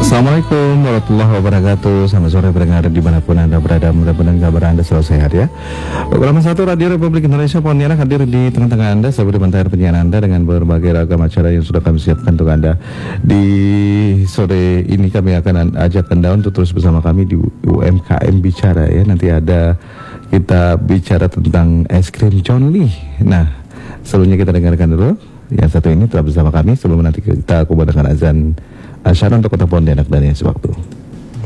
Assalamualaikum warahmatullahi wabarakatuh. Selamat sore pendengar dimanapun Anda berada. Mudah-mudahan kabar Anda selalu sehat ya. Program 1 Radio Republik Indonesia Pontianak hadir di tengah-tengah Anda. Saya beri pantaian penyiaran Anda dengan berbagai ragam acara yang sudah kami siapkan untuk Anda. Di sore ini kami akan ajak Anda untuk terus bersama kami di UMKM Bicara ya. Nanti ada kita bicara tentang es krim John Lee. Nah, sebelumnya kita dengarkan dulu yang satu ini tetap bersama kami sebelum nanti kita kumandangkan azan asyara untuk kota Pontianak dan yang sewaktu.